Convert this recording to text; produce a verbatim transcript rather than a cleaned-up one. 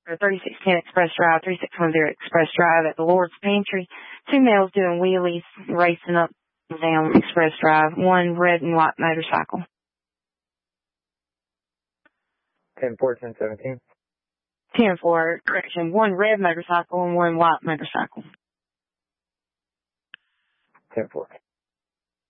or thirty-six ten Express Drive, thirty-six ten Express Drive at the Lord's Pantry. Two males doing wheelies, racing up and down Express Drive. One red and white motorcycle. ten four, ten seventeen. ten four, correction. One red motorcycle and one white motorcycle. ten four.